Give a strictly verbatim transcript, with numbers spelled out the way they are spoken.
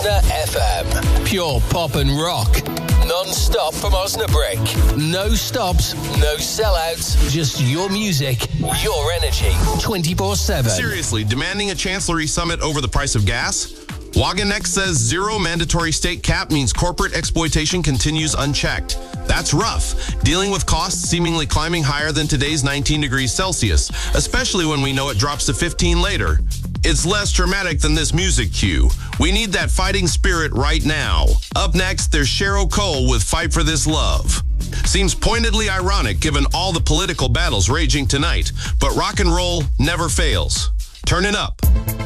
Osna F M. Pure pop and rock. Non-stop from Osnabrück. No stops, no sellouts. Just your music, your energy. twenty-four seven. Seriously, demanding a Chancellery summit over the price of gas? Wagenknecht says zero mandatory state cap means corporate exploitation continues unchecked. That's rough, dealing with costs seemingly climbing higher than today's nineteen degrees Celsius, especially when we know it drops to fifteen later. It's less dramatic than this music cue. We need that fighting spirit right now. Up next, there's Cheryl Cole with Fight for This Love. Seems pointedly ironic given all the political battles raging tonight, but rock and roll never fails. Turn it up.